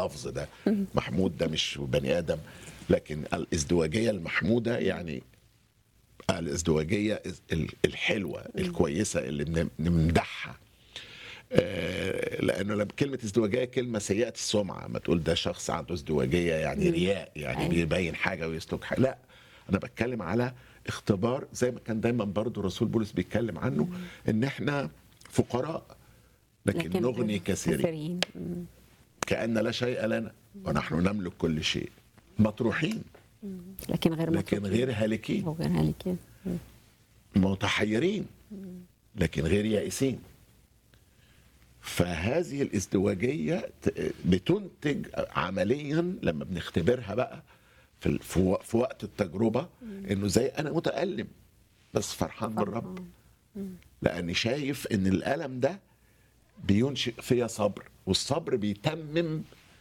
اللفظ ده. محمود ده مش بني ادم، لكن الازدواجيه المحموده يعني الازدواجيه الحلوه الكويسه اللي بنمدحها. لانه لما كلمه ازدواجيه كلمه سيئه السمعه، ما تقول ده شخص عنده ازدواجيه يعني رياء، يعني بيبين حاجه ويسلك حاجه. لا، انا بتكلم على اختبار زي ما كان دايما برضو رسول بولس بيتكلم عنه، ان احنا فقراء لكن نغني كثيرين، كأن لا شيء لنا ونحن نملك كل شيء، مطروحين لكن غير هالكين، وغير هالكين، متحيرين لكن غير يائسين. فهذه الازدواجية بتنتج عمليا لما بنختبرها بقى في وقت التجربة، انه زي انا متألم بس فرحان بالرب، لاني شايف ان الألم ده بينشئ فيا صبر، والصبر بيتمم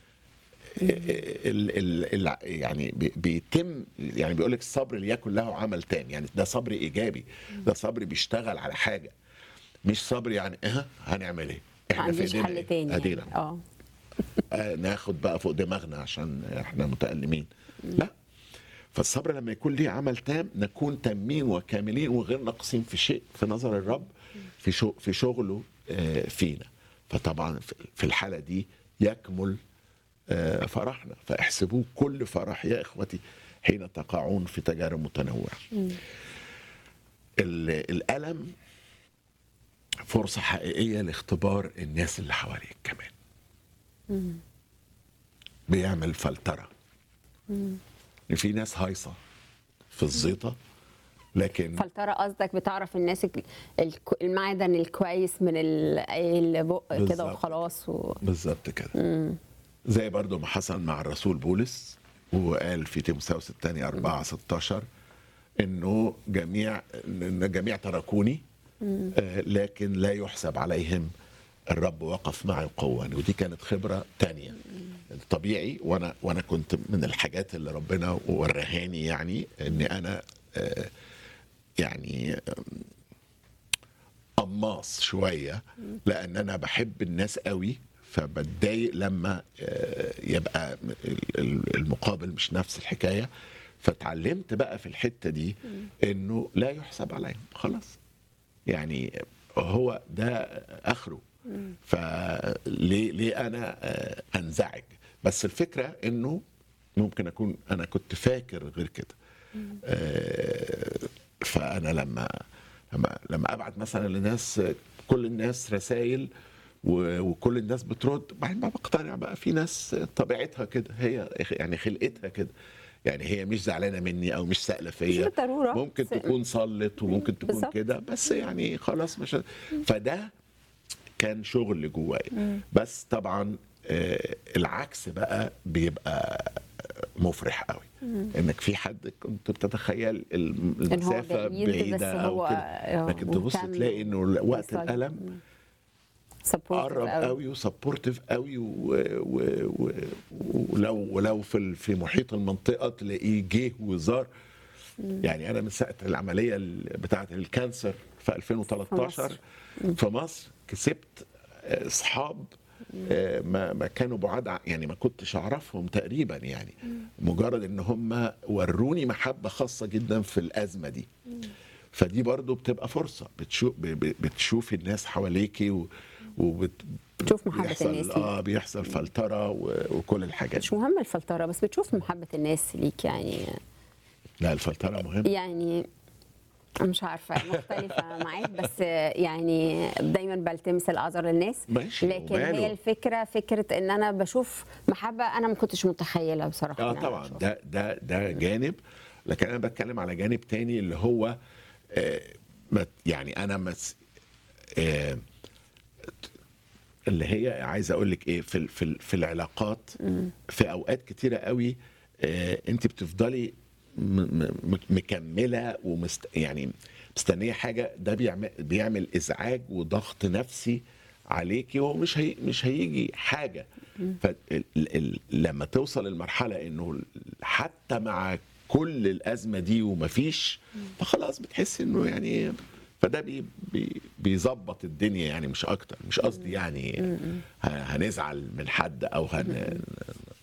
يعني بيتم، يعني بيقول لك الصبر ليكن له عمل تاني، يعني ده صبر ايجابي، ده صبر بيشتغل على حاجه، مش صبر يعني هنعمل ايه احنا في ايدينا حل تاني ادينا ناخد بقى فوق دماغنا عشان احنا متألمين. لا، فالصبر لما يكون ليه عمل تام نكون تامين وكاملين وغير ناقصين في شيء في نظر الرب في شغله فينا. فطبعا في الحالة دي يكمل فرحنا، فاحسبوه كل فرح يا إخوتي حين تقعون في تجارب متنوعة. الألم فرصة حقيقية لاختبار الناس اللي حواليك كمان، بيعمل فلترة. في ناس هايصة في الزيطة، لكن فلترة قصدك بتعرف الناس المعدن الكويس من البق كده وخلاص بالظبط كده. زي برضو ما حصل مع الرسول بولس، وقال في تيموثاوس الثاني 4:16 انه جميع تركوني لكن لا يحسب عليهم الرب وقف معي وقواني. ودي كانت خبرة تانية طبيعي، وانا كنت من الحاجات اللي ربنا ورهاني، يعني ان انا يعني قماص شوية، لان انا بحب الناس قوي، فبتضايق لما يبقى المقابل مش نفس الحكاية. فتعلمت بقى في الحتة دي انه لا يحسب عليهم خلاص، يعني هو ده اخره. فليه انا انزعج؟ بس الفكرة انه ممكن اكون انا كنت فاكر غير كده. فانا لما ابعت مثلا لناس، كل الناس رسائل وكل الناس بترد، بعدين ما بقتنع بقى في ناس طبيعتها كده، هي يعني خلقتها كده، يعني هي مش زعلانه مني او مش سائله فيا، ممكن تكون صلت وممكن تكون كده، بس يعني خلاص مش. فده كان شغل جوايا. بس طبعا العكس بقى بيبقى مفرح قوي، انك في حد كنت بتتخيل المسافه بعيده او كده، لكن تبص تلاقي انه وقت الالم قرب قوي وسبورتيف قوي، ولو في محيط المنطقه تلاقيه جه وزار. يعني انا من ساعه العمليه بتاعه الكانسر في 2013 في مصر كسبت اصحاب ما كانوا بعاد، يعني ما كنتش اعرفهم تقريبا، يعني مجرد ان هم وروني محبه خاصه جدا في الازمه دي. فدي برضو بتبقى فرصه بتشوف الناس حواليكي بتشوف محبه الناس ليك. بيحصل فلتره وكل الحاجات. مش مهم الفلتره، بس بتشوف محبه الناس ليك يعني. لا، الفلتره مهم، يعني مش عارفه مختلفه معاك، بس يعني دايما بلتمس الاعذار للناس، لكن هي الفكره فكره ان انا بشوف محبه انا ما كنتش متخيلها بصراحه. طبعا ده جانب، لكن انا بتكلم على جانب تاني اللي هو يعني انا اللي هي عايز اقول لك ايه في العلاقات، في اوقات كتيره قوي انت بتفضلي مكمله يعني مستنيه حاجه، ده بيعمل ازعاج وضغط نفسي عليكي، وهو مش هيجي حاجه. فلما توصل المرحله انه حتى مع كل الازمه دي ومفيش، فخلاص بتحس انه يعني فده بيظبط الدنيا، يعني مش اكتر. مش قصدي يعني هنزعل من حد او